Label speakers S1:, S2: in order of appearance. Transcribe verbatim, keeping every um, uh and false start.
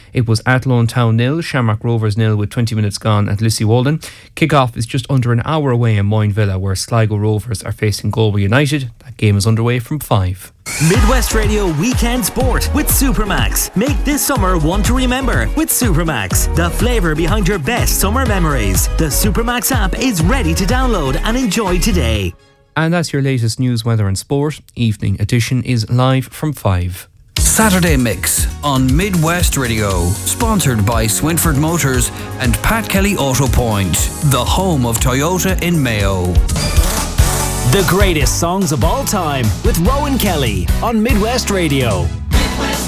S1: It was Athlone Town nil, Shamrock Rovers nil with twenty minutes gone at Lissy Walden. Kick-off is just under an hour away in Moyne Villa, where Sligo Rovers are facing Galway United. That game is underway from five.
S2: Midwest Radio Weekend Sport with Supermax. Make this summer one to remember with Supermax, the flavour behind your best summer memories. The Supermax app is ready to download and enjoy today.
S1: And that's your latest news, weather and sport. Evening edition is live from five.
S3: Saturday Mix on Midwest Radio, sponsored by Swinford Motors and Pat Kelly Auto Point, the home of Toyota in Mayo.
S2: The greatest songs of all time with Rowan Kelly on Midwest Radio.